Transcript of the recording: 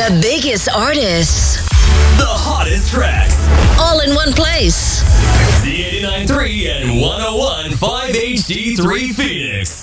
The biggest artists. The hottest tracks. All in one place. Z89.3 and 101.5 HD3 Phoenix.